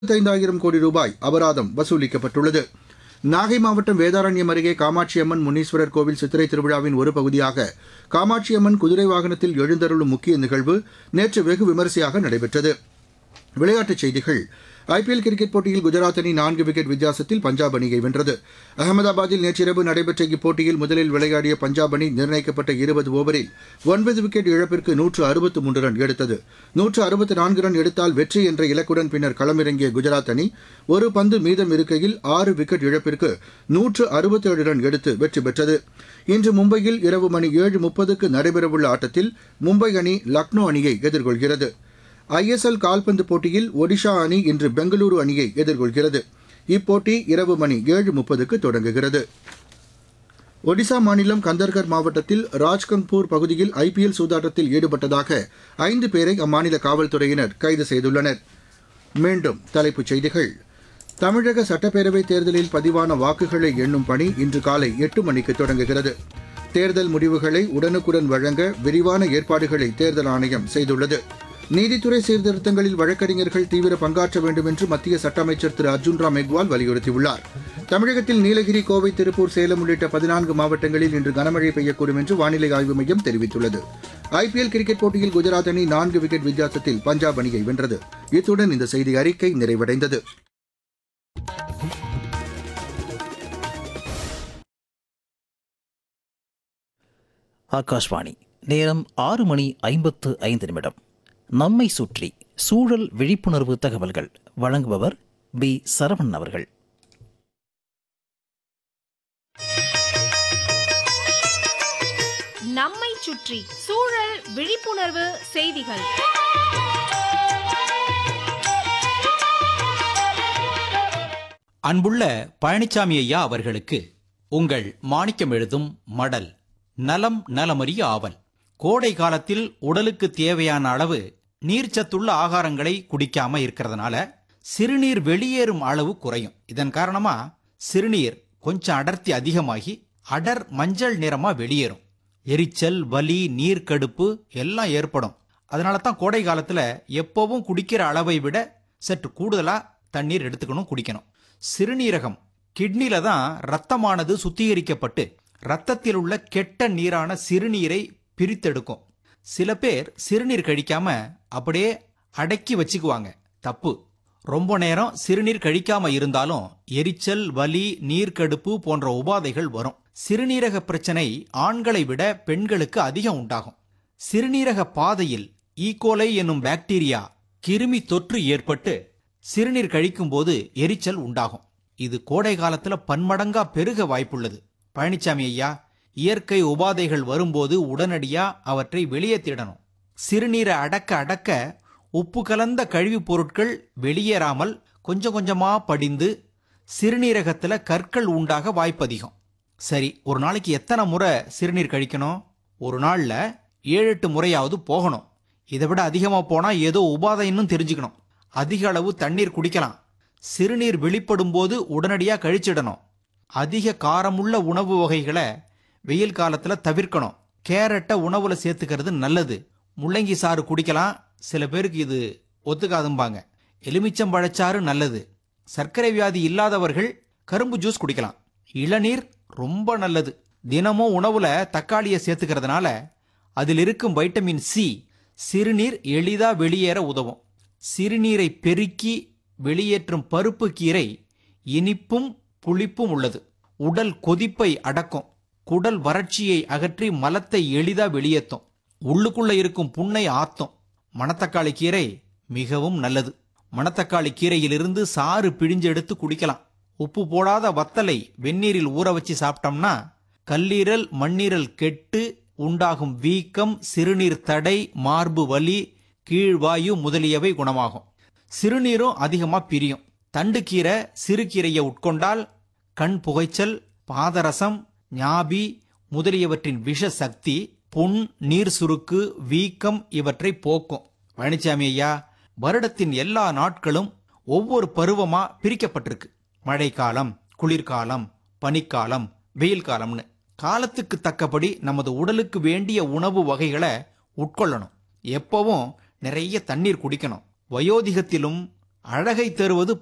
5,000 கோடி ரூபாய் அபராதம் வசூலிக்கப்பட்டுள்ளது. நாகை மாவட்டம் வேதாரண்யம் அருகே காமாட்சியம்மன் முனீஸ்வரர் கோவில் சித்திரை திருவிழாவின் ஒரு பகுதியாக காமாட்சியம்மன் குதிரை வாகனத்தில் எழுந்தருளும் முக்கிய நிகழ்வு நேற்று வெகு விமரிசையாக நடைபெற்றது. விளையாட்டுச் செய்திகள். ஐபிஎல் கிரிக்கெட் போட்டியில் குஜராத் அணி 4 விக்கெட் வித்தியாசத்தில் பஞ்சாப் அணியை வென்றது. அகமதாபாத்தில் நேற்றிரவு நடைபெற்ற இப்போட்டியில் முதலில் விளையாடிய பஞ்சாப் அணி நிர்ணயிக்கப்பட்ட 20 ஓவரில் 9 விக்கெட் இழப்பிற்கு 163 ரன் எடுத்தது. 164 ரன் எடுத்தால் வெற்றி என்ற இலக்குடன் பின்னர் களமிறங்கிய குஜராத் அணி ஒரு பந்து மீதம் இருக்கையில் 6 விக்கெட் இழப்பிற்கு 167 ரன் எடுத்து வெற்றி பெற்றது. இன்று மும்பையில் இரவு மணி 7:30க்கு நடைபெறவுள்ள ஆட்டத்தில் மும்பை அணி லக்னோ அணியை எதிர்கொள்கிறது. ஐஎஸ்எல் கால்பந்து போட்டியில் ஒடிஷா அணி இன்று பெங்களூரு அணியை எதிர்கொள்கிறது. இப்போட்டி இரவு மணி 7:30க்கு தொடங்குகிறது. ஒடிஷா மாநிலம் கந்தர்கர் மாவட்டத்தில் ராஜ்கங்பூர் பகுதியில் ஐபிஎல் சூதாட்டத்தில் ஈடுபட்டதாக 5 பேரை அம்மாநில காவல்துறையினர் கைது செய்துள்ளனர். மீண்டும் தலைப்புச் செய்திகள். தமிழக சட்டப்பேரவைத் தேர்தலில் பதிவான வாக்குகளை எண்ணும் பணி இன்று காலை 8 மணிக்கு தொடங்குகிறது. தேர்தல் முடிவுகளை உடனுக்குடன் வழங்க விரிவான ஏற்பாடுகளை தேர்தல் ஆணையம் செய்துள்ளது. நீதித்துறை சீர்திருத்தங்களில் வழக்கறிஞர்கள் தீவிர பங்காற்ற வேண்டும் என்று மத்திய சட்ட அமைச்சர் திரு அர்ஜுன் ராம் மெக்வால் வலியுறுத்தியுள்ளார். தமிழகத்தில் நீலகிரி, கோவை, திருப்பூர், சேலம் உள்ளிட்ட 14 மாவட்டங்களில் இன்று கனமழை பெய்யக்கூடும் என்று வானிலை ஆய்வு மையம் தெரிவித்துள்ளது. ஐபிஎல் கிரிக்கெட் போட்டியில் குஜராத் அணி 4 விக்கெட் வித்தியாசத்தில் பஞ்சாப் அணியை வென்றது. இத்துடன் இந்த செய்தி அறிக்கை நிறைவடைந்தது. ஆகாஷ்வாணி. நேரம் 6:55. நம்மை சுற்றி சூழல் விழிப்புணர்வு தகவல்கள் வழங்குபவர் பி. சரவணன் அவர்கள். நம்மை சுற்றி சூழல் விழிப்புணர்வு செய்திகள். அன்புள்ள பழனிசாமி ஐயா அவர்களுக்கு உங்கள் மாணிக்கம் எழுதும் மடல். நலம் நலமறிய ஆவல். கோடை காலத்தில் உடலுக்கு தேவையான அளவு நீர்ச்சத்துள்ள ஆகாரங்களை குடிக்காம இருக்கிறதுனால சிறுநீர் வெளியேறும் அளவு குறையும். இதன் காரணமா சிறுநீர் கொஞ்சம் அடர்த்தி அதிகமாகி அடர் மஞ்சள் நிறமா வெளியேறும். எரிச்சல், வலி, நீர்க்கடுப்பு எல்லாம் ஏற்படும். அதனால தான் கோடை காலத்துல எப்பவும் குடிக்கிற அளவை விட சற்று கூடுதலா தண்ணீர் குடிக்கணும். சிறுநீரகம் கிட்னில தான் ரத்தமானது சுத்திகரிக்கப்பட்டு ரத்தத்தில் உள்ள கெட்ட நீரான சிறுநீரை பிரித்தெடுக்கும். சில பேர் சிறுநீர் கழிக்காம அப்படியே அடக்கி வச்சுக்குவாங்க. தப்பு. ரொம்ப நேரம் சிறுநீர் கழிக்காம இருந்தாலும் எரிச்சல், வலி, நீர்க்கடுப்பு போன்ற உபாதைகள் வரும். சிறுநீரக பிரச்சனை ஆண்களை விட பெண்களுக்கு அதிகம் உண்டாகும். சிறுநீரக பாதையில் ஈகோலை என்னும் பாக்டீரியா கிருமி தொற்று ஏற்பட்டு சிறுநீர் கழிக்கும் போது எரிச்சல் உண்டாகும். இது கோடை காலத்துல பன்மடங்கா பெருக வாய்ப்புள்ளது. பழனிசாமி ஐயா, இயற்கை உபாதைகள் வரும்போது உடனடியா அவற்றை வெளியேற்றிடணும். சிறுநீரை அடக்க அடக்க உப்பு கலந்த கழிவுப் பொருட்கள் வெளியேறாமல் கொஞ்சம் கொஞ்சமா படிந்து சிறுநீரகத்துல கற்கள் உண்டாக வாய்ப்பு அதிகம். சரி, ஒரு நாளைக்கு எத்தனை முறை சிறுநீர் கழிக்கணும்? ஒரு நாள்ல 7-8 முறையாவது போகணும். இதை விட அதிகமா போனா ஏதோ உபாதைன்னு தெரிஞ்சுக்கணும். அதிக அளவு தண்ணீர் குடிக்கலாம். சிறுநீர் வெளிப்படும் போது உடனடியா கழிச்சிடணும். அதிக காரமுள்ள உணவு வகைகளை வெயில் காலத்துல தவிர்க்கணும். கேரட்டை உணவுல சேர்த்துக்கிறது நல்லது. முள்ளங்கி சாறு குடிக்கலாம். சில பேருக்கு இது ஒத்துக்காதும்பாங்க. எலுமிச்சம்பழச்சாறு நல்லது. சர்க்கரை வியாதி இல்லாதவர்கள் கரும்பு ஜூஸ் குடிக்கலாம். இளநீர் ரொம்ப நல்லது. தினமும் உணவுல தக்காளியை சேர்த்துக்கிறதுனால அதில் இருக்கும் வைட்டமின் சி சிறுநீர் எளிதா வெளியேற உதவும். சிறுநீரை பெருக்கி வெளியேற்றும் பருப்பு கீரை இனிப்பும் புளிப்பும் உள்ளது. உடல் கொதிப்பை அடக்கும். குடல் வறட்சியை அகற்றி மலத்தை எளிதா வெளியேற்றும். உள்ளுக்குள்ள இருக்கும் புண்ணை ஆத்தும். மணத்தக்காளி கீரை மிகவும் நல்லது. மணத்தக்காளி கீரையிலிருந்து சாறு பிழிஞ்செடுத்து குடிக்கலாம். உப்பு போடாத வத்தலை வெந்நீரில் ஊற வச்சு சாப்பிட்டோம்னா கல்லீரல், மண்ணீரல் கெட்டு உண்டாகும் வீக்கம், சிறுநீர் தடை, மார்பு வலி, கீழ்வாயு முதலியவை குணமாகும். சிறுநீரும் அதிகமா பிரியும். தண்டுக்கீரை, சிறுகீரையை உட்கொண்டால் கண் புகைச்சல், பாதரசம், ஞாபி முதலியவற்றின் விஷ சக்தி, புண், நீர் சுருக்கு, வீக்கம் இவற்றை போக்கும். பழனிசாமி ஐயா, வருடத்தின் எல்லா நாட்களும் ஒவ்வொரு பருவமா பிரிக்கப்பட்டிருக்கு. மழைக்காலம், குளிர்காலம், பனிக்காலம், வெயில் காலம்னு. காலத்துக்கு தக்கபடி நமது உடலுக்கு வேண்டிய உணவு வகைகளை உட்கொள்ளணும். எப்பவும் நிறைய தண்ணீர் குடிக்கணும். வயோதிகத்திலும் அழகை தருவது